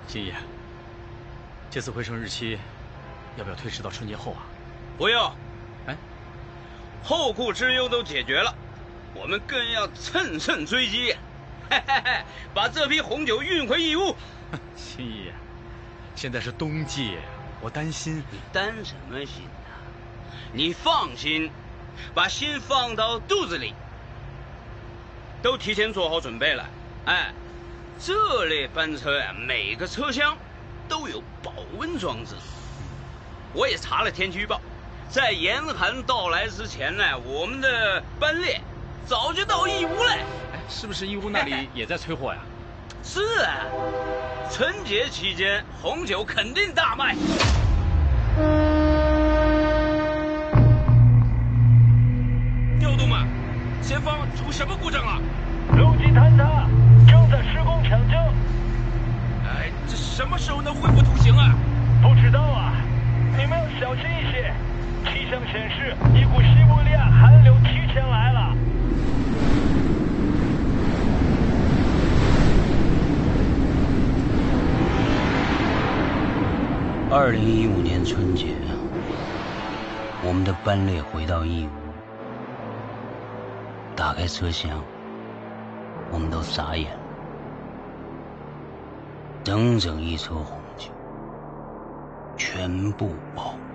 金爷，这次回城日期要不要推迟到春节后啊？ 不用。 哎， 后顾之忧都解决了，我们更要乘胜追击，把这批红酒运回义乌。 金爷，现在是冬季，我担心。 你担什么心啊？你放心，把心放到肚子里，都提前做好准备了。哎，这类班车呀，每个车厢都有保温装置。我也查了天气预报，在严寒到来之前呢，我们的班列早就到义乌了。 哎，是不是义乌那里也在催货呀？ 是啊，春节期间红酒肯定大卖。调度嘛，前方出什么故障了？ 路基坍塌，正在施工抢救。 哎，这什么时候能恢复通行啊？ 不知道啊，你们要小心一些。气象显示，一股西伯利亚寒流提前来了。 2015年春节，我们的班列回到义乌，打开车厢，我们都傻眼了。整整一车红酒，全部爆。